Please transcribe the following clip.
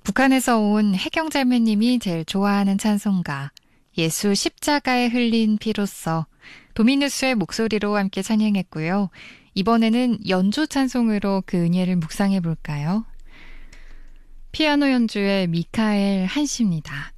북한에서 온 해경자매님이 제일 좋아하는 찬송가 예수 십자가에 흘린 피로써 도미누스의 목소리로 함께 찬양했고요. 이번에는 연주 찬송으로 그 은혜를 묵상해 볼까요? 피아노 연주의 미카엘 한시입니다.